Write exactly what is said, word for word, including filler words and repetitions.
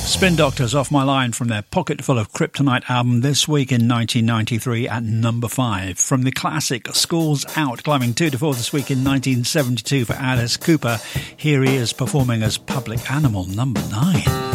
Spin Doctors Off My Line from their Pocket Full of Kryptonite album this week in nineteen ninety-three at number five. From the classic Schools Out, climbing two to four this week in nineteen seventy-two for Alice Cooper, here he is performing as Public Animal number nine.